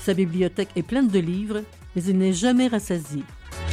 Sa bibliothèque est pleine de livres, mais il n'est jamais rassasié.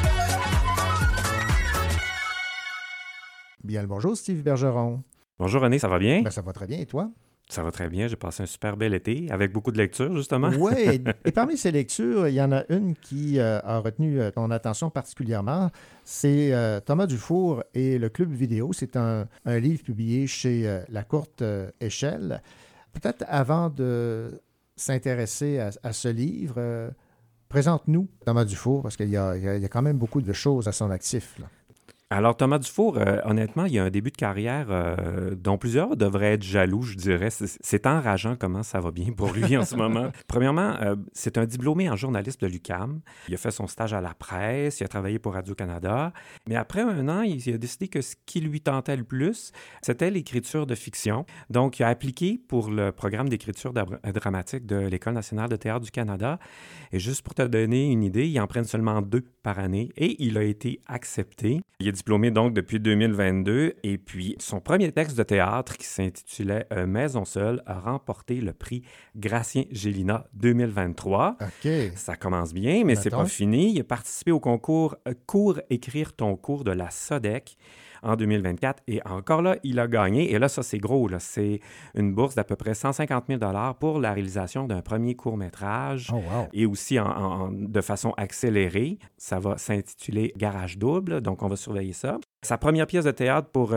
Bien le bonjour, Steve Bergeron. Bonjour René, ça va bien? Ça va très bien, et toi? Ça va très bien, j'ai passé un super bel été avec beaucoup de lectures, justement. Oui, et parmi ces lectures, il y en a une qui a retenu ton attention particulièrement. C'est Thomas Dufour et le Club vidéo. C'est un livre publié chez La Courte Échelle. Peut-être avant de s'intéresser à ce livre, présente-nous Thomas Dufour, parce qu'il y a quand même beaucoup de choses à son actif, là. Alors, Thomas Dufour, honnêtement, il a un début de carrière dont plusieurs devraient être jaloux, je dirais. C'est enrageant comment ça va bien pour lui en ce moment. Premièrement, c'est un diplômé en journalisme de l'UQAM. Il a fait son stage à la presse, il a travaillé pour Radio-Canada. Mais après un an, il a décidé que ce qui lui tentait le plus, c'était l'écriture de fiction. Donc, il a appliqué pour le programme d'écriture dramatique de l'École nationale de théâtre du Canada. Et juste pour te donner une idée, il en prennent seulement 2 par année et il a été accepté. Il est diplômé donc depuis 2022 et puis son premier texte de théâtre qui s'intitulait Maison seule a remporté le prix Gratien-Gélina 2023. OK. Ça commence bien, mais c'est pas fini. Il a participé au concours Cours écrire ton cours de la SODEC en 2024 et encore là, il a gagné. Et là, ça, c'est gros, là. C'est une bourse d'à peu près 150 000 $ pour la réalisation d'un premier court-métrage. Oh, wow. Et aussi de façon accélérée. Ça va s'intituler Garage double, donc on va surveiller ça. Sa première pièce de théâtre pour